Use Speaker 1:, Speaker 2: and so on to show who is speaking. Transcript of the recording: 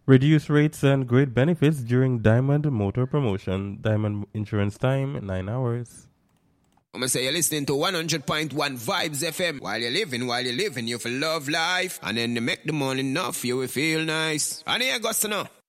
Speaker 1: Reduced rates and great benefits during Diamond Motor Promotion. Diamond Insurance time, 9 hours.
Speaker 2: I'm gonna say you're listening to 100.1 Vibes FM. While you're living, you feel love life. And then you make the money enough, you will feel nice. And here goes to know.